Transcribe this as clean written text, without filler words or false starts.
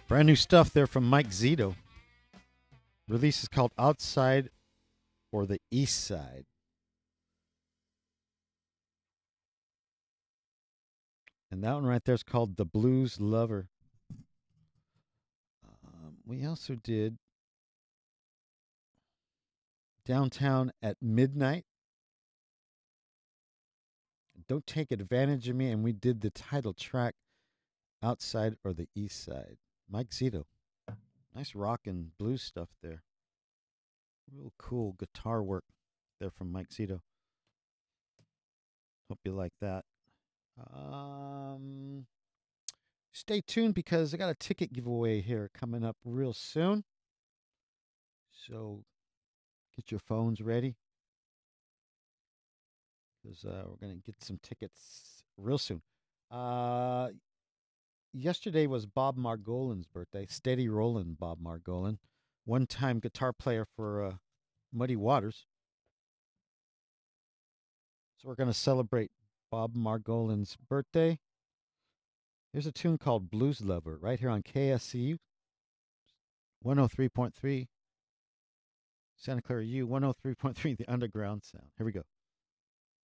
Brand new stuff there from Mike Zito. Release is called Outside or the East Side. And that one right there is called The Blues Lover. We also did Downtown at Midnight. Don't Take Advantage of Me. And we did the title track Outside or the East Side. Mike Zito. Nice rock and blues stuff there. Real cool guitar work there from Mike Zito. Hope you like that. Stay tuned because I got a ticket giveaway here coming up real soon. So get your phones ready because we're going to get some tickets real soon. Yesterday was Bob Margolin's birthday. Steady Rollin' Bob Margolin, one-time guitar player for Muddy Waters. So we're going to celebrate Bob Margolin's birthday. Here's a tune called Blues Lover right here on KSCU 103.3 Santa Clara U, 103.3 the underground sound. Here we go.